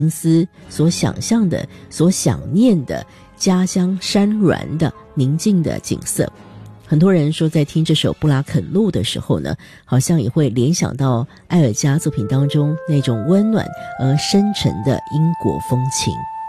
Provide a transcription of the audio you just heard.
思所想象的、所想念的家乡山峦的宁静的景色。很多人说在听这首布拉肯路的时候呢，好像也会联想到艾尔加作品当中那种温暖而深沉的英国风情。